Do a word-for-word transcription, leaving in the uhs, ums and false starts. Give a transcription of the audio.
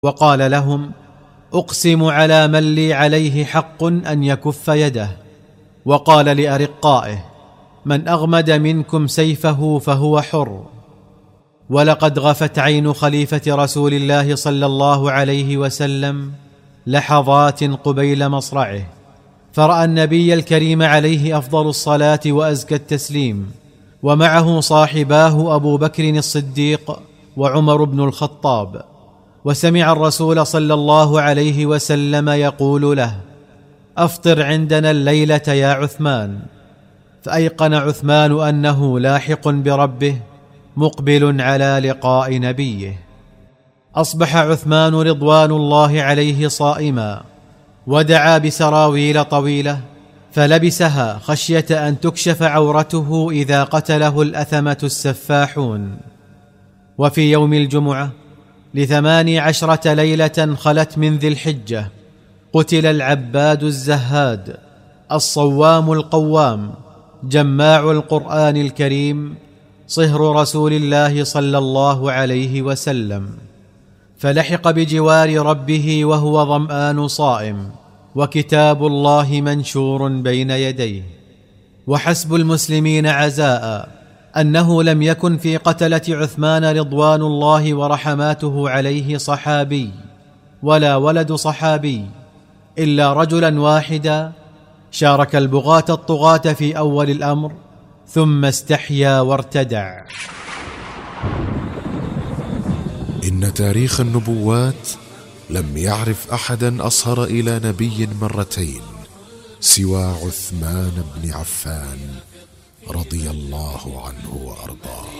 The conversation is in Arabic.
وقال لهم: أقسم على من لي عليه حق أن يكف يده. وقال لأرقائه: من أغمد منكم سيفه فهو حر. ولقد غفت عين خليفة رسول الله صلى الله عليه وسلم لحظات قبيل مصرعه، فرأى النبي الكريم عليه أفضل الصلاة وأزكى التسليم، ومعه صاحباه أبو بكر الصديق وعمر بن الخطاب، وسمع الرسول صلى الله عليه وسلم يقول له: أفطر عندنا الليلة يا عثمان. فأيقن عثمان أنه لاحق بربه مقبل على لقاء نبيه. أصبح عثمان رضوان الله عليه صائما، ودعا بسراويل طويلة فلبسها خشية أن تكشف عورته إذا قتله الأثمة السفاحون. وفي يوم الجمعة لثماني عشرة ليلة خلت من ذي الحجة قتل العباد الزهاد الصوام القوام جماع القرآن الكريم صهر رسول الله صلى الله عليه وسلم، فلحق بجوار ربه وهو ظمآن صائم، وكتاب الله منشور بين يديه. وحسب المسلمين عزاء أنه لم يكن في قتلة عثمان رضوان الله ورحماته عليه صحابي ولا ولد صحابي، إلا رجلا واحدا شارك البغاة الطغاة في أول الأمر ثم استحيا وارتدع. إن تاريخ النبوات لم يعرف أحدا أصهر إلى نبي مرتين سوى عثمان بن عفان رضي الله عنه وأرضاه.